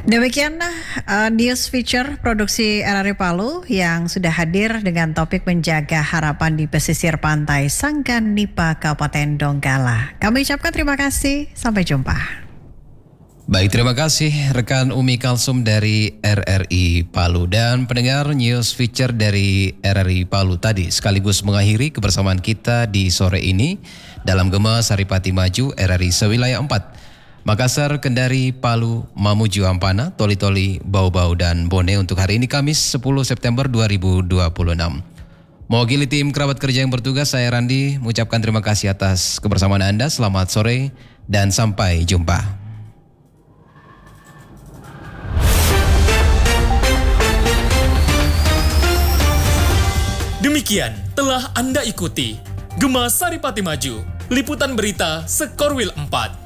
Demikian news feature produksi RRI Palu yang sudah hadir dengan topik menjaga harapan di pesisir pantai Sanggan Nipa Kabupaten Donggala. Kami ucapkan terima kasih, sampai jumpa. Baik, terima kasih rekan Umi Kalsum dari RRI Palu. Dan pendengar, news feature dari RRI Palu tadi sekaligus mengakhiri kebersamaan kita di sore ini dalam Gema Saripati Maju RRI Sewilayah 4. Makassar, Kendari, Palu, Mamuju, Ampana, Toli-Toli, Bau-Bau, dan Bone untuk hari ini Kamis 10 September 2026. Mewakili tim kerabat kerja yang bertugas, saya Randi mengucapkan terima kasih atas kebersamaan Anda. Selamat sore dan sampai jumpa. Demikian telah Anda ikuti Gema Saripati Maju, liputan berita Sekorwil 4.